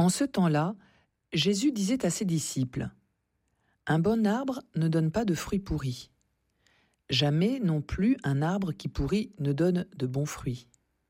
En ce temps-là, Jésus disait à ses disciples : « Un bon arbre ne donne pas de fruits pourris. Jamais non plus un arbre qui pourrit ne donne de bons fruits.